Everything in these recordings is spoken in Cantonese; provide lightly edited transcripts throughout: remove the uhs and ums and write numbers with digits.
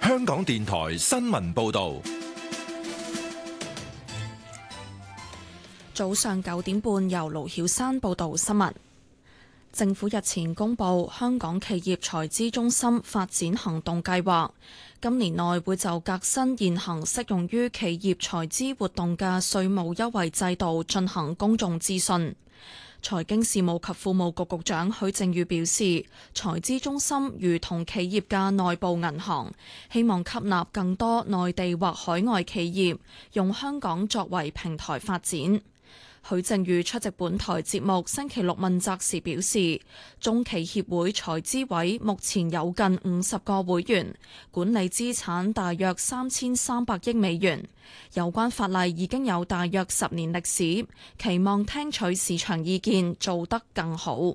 香港電台新聞報道。 早上9點半，由盧曉珊報道新聞。政府日前公布香港企業財資中心發展行動計劃，今年內會就革新現行適用於企業財資活動嘅稅務優惠制度進行公眾諮詢。財經事務及庫務局局長許正宇表示，財資中心如同企業嘅內部銀行，希望吸納更多內地或海外企業，用香港作為平台發展。許正宇出席本台節目星期六問責時表示，中企協會財資委目前有近50個會員，管理資產大約3300億美元。有關法例已經有大約10年歷史，期望聽取市場意見，做得更好。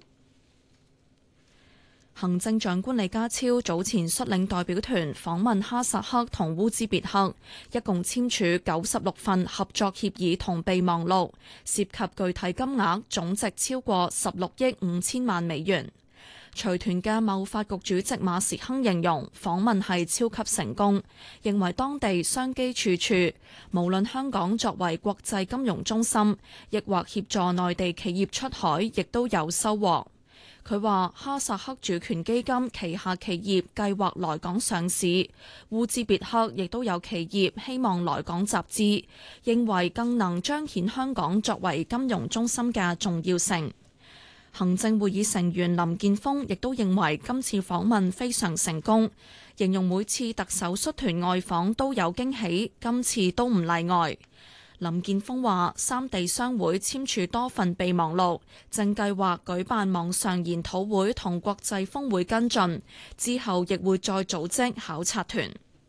行政長官李家超早前率領代表團訪問哈薩克同烏茲別克，一共簽署96份合作協議同備忘錄，涉及具體金額總值超過16億5千萬美元。隨團嘅貿發局主席馬時亨形容訪問係超級成功，認為當地商機處處，無論香港作為國際金融中心，亦或協助內地企業出海，亦都有收穫。佢話哈薩克主權基金旗下企業計劃來港上市，烏茲別克亦都有企業希望來港集資，認為更能彰顯香港作為金融中心嘅重要性。行政會議成員林健鋒亦都認為今次訪問非常成功，形容每次特首率團外訪都有驚喜，今次都唔例外。林健鋒話：三地商會簽署多份備忘錄，正計劃舉辦網上研討會同國際峰會跟進，之後亦會再組織考察團。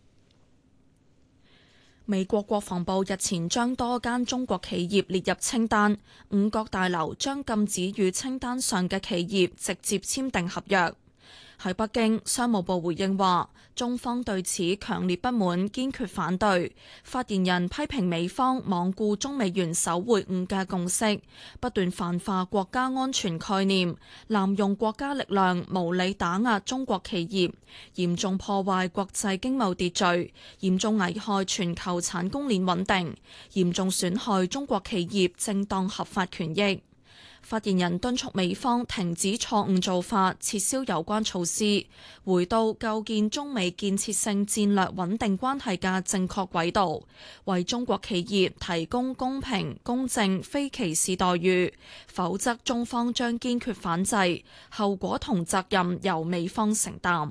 美國國防部日前將多間中國企業列入清單，五角大樓將禁止與清單上嘅企業直接簽訂合約。喺北京，商務部回應話，中方對此強烈不滿，堅決反對。發言人批評美方罔顧中美元首會晤嘅共識，不斷泛化國家安全概念，濫用國家力量無理打壓中國企業，嚴重破壞國際經貿秩序，嚴重危害全球產供鏈穩定，嚴重損害中國企業正當合法權益。發言人敦促美方停止錯誤做法，撤銷有關措施，回到構建中美建設性戰略穩定關係嘅正確軌道，為中國企業提供公平、公正、非歧視待遇，否則中方將堅決反制，後果同責任由美方承擔。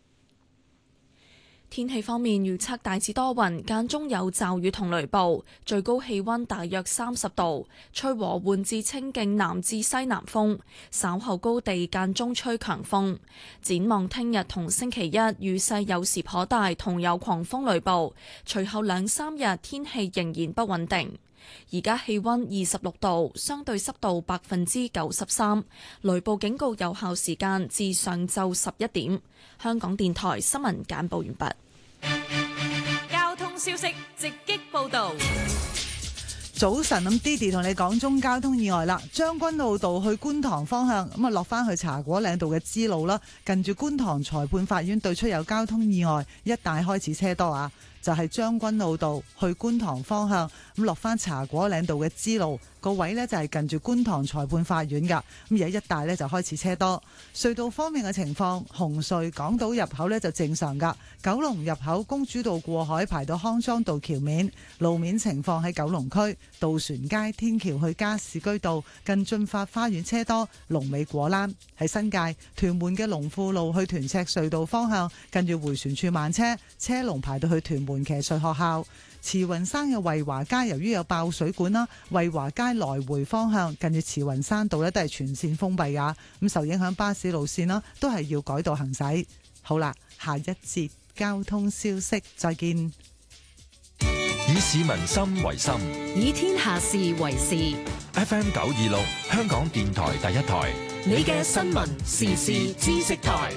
天氣方面，預測大致多雲，間中有驟雨同雷暴，最高氣溫大約30度，吹和緩至清勁南至西南風，稍後高地間中吹強風。展望聽日同星期一，雨勢有時頗大，同有狂風雷暴，隨後2-3日天氣仍然不穩定。而家氣溫26度，相對濕度93%，雷暴警告有效時間至上晝11點。香港電台新聞簡報完畢。 交通消息直擊報道。 早晨，咁 Didi 同你講中交通意外啦，將軍澳道去觀塘方向，咁啊落翻去茶果嶺道嘅支路啦，近住觀塘裁判法院對出有交通意外，一帶開始車多啊。就係將軍澳道去觀塘方向，咁落翻茶果嶺道嘅支路個位呢，就係近住觀塘裁判法院噶，咁而家一帶呢，就開始車多。隧道方面嘅情況，紅隧港島入口呢，就正常噶，九龍入口公主道過海排到康莊道橋面，路面情況喺九龍區渡船街天橋去加士居道近駿發花園車多，龍尾果欄。喺新界屯門嘅龍富路去屯赤隧道方向，近住迴旋處慢車，車龍排到去屯門騎術學校。慈雲山嘅惠華街由於有爆水管啦，惠華街來回方向近住慈雲山道呢都係全線封閉噶，咁受影響巴士路線啦都係要改道行駛。好啦，下一節交通消息再見。 以市民心為心， 以天下事為事。 FM 926香港電台第一台， 你嘅新聞時事知識台。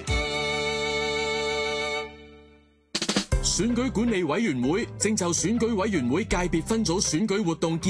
選舉管理委員會正就選舉委員會界別分組選舉活動